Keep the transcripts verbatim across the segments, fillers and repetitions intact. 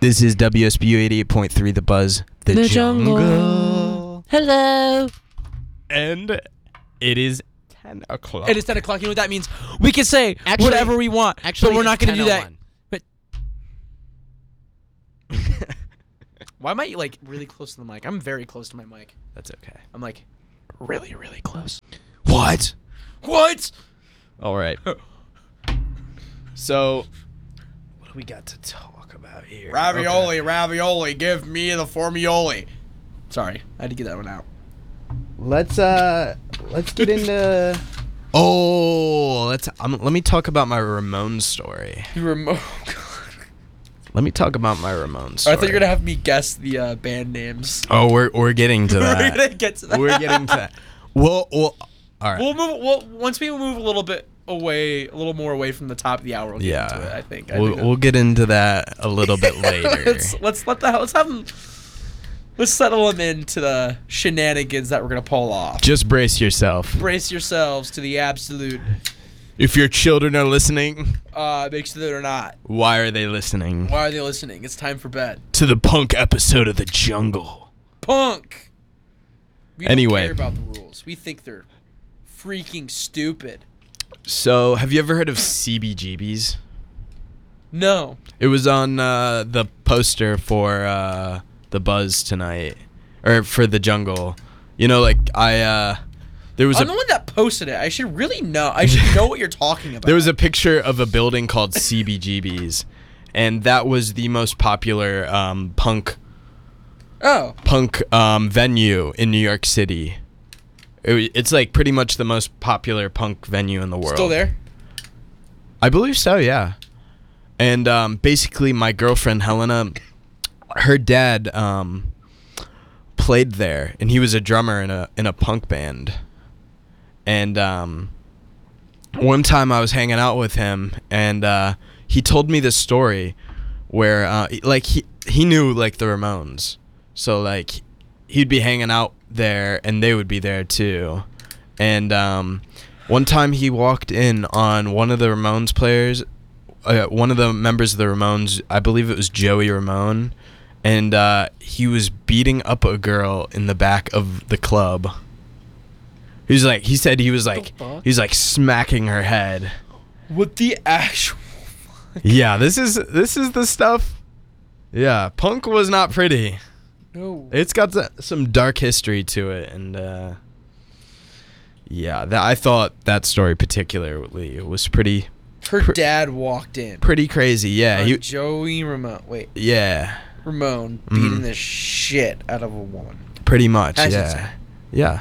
This is W S B U eighty-eight point three, The Buzz, The, The jungle. jungle. Hello. And it is ten o'clock. It is ten o'clock. You know what that means? We can say Actually- whatever we want, Actually, but we're not it's going to do that. ten oh one. Why am I like really close to the mic? I'm very close to my mic. That's okay. I'm like really, really close. What? What? All right. So, what do we got to talk about here? Ravioli, ravioli, give me the formioli. Sorry, I had to get that one out. Let's uh, let's get into. Oh, let's. Um, let me talk about my Ramones story. You remote. Let me talk about my Ramones I story. thought you were gonna have me guess the uh, band names. Oh, we're we're getting to that. We're gonna get to that. We're getting to that. Well, well, all right. We'll move. We'll, once we move a little bit away, a little more away from the top of the hour, we'll get Yeah. into it. I think. I We'll think we'll get into that a little bit later. let's let's let the let's have them. Let's settle them into the shenanigans that we're gonna pull off. Just brace yourself. Brace yourselves to the absolute. If your children are listening, Uh, make sure they're not. why are they listening? Why are they listening? It's time for bed. To the punk episode of The Jungle. Punk. We Anyway. don't care about the rules. We think they're freaking stupid. So, have you ever heard of C B G B's? No. It was on uh, the poster for uh, The Buzz tonight. Or for The Jungle. You know, like, I, uh... There was I'm a... the one that posted it. I should really know. I should know what you're talking about. There was a picture of a building called C B G B's, and that was the most popular um, punk Oh. punk um, venue in New York City. It, it's like pretty much the most popular punk venue in the world. Still there? I believe so, yeah. And um, basically, my girlfriend Helena, her dad um, played there, and he was a drummer in a in a punk band. And um, one time I was hanging out with him, and uh, he told me this story where, uh, like, he he knew like the Ramones, so like he'd be hanging out there, and they would be there too. And um, one time he walked in on one of the Ramones players, uh, one of the members of the Ramones, I believe it was Joey Ramone, and uh, he was beating up a girl in the back of the club. He was like, he said he was like, he was like smacking her head. What the actual? Yeah, this is this is the stuff. Yeah, punk was not pretty. No. It's got the, some dark history to it, and uh, yeah, that I thought that story particularly was pretty Her pr- dad walked in. pretty crazy. Yeah, on he, Joey Ramone. Wait, yeah, Ramone Mhm. beating the shit out of a woman. pretty much. As Yeah, it's at. yeah.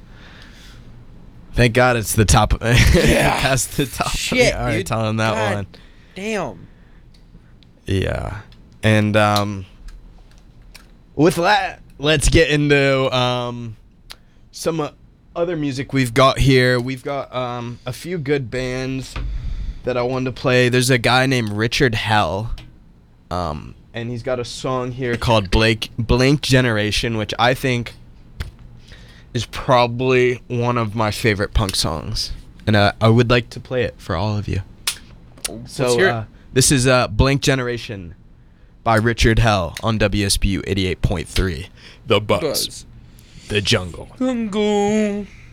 Thank God it's the top. Yeah. Past the top. Shit, All right, dude. telling that God one. Damn. Yeah. And um with that, let's get into um some uh, other music we've got here. We've got um a few good bands that I wanted to play. There's a guy named Richard Hell. Um and he's got a song here called Blake Blank Generation, which I think is probably one of my favorite punk songs. And uh, I would like to play it for all of you. So Let's hear it. uh, this is uh, Blank Generation by Richard Hell on W S B U eighty-eight point three. The Buzz. Buzz. The Jungle. Jungle.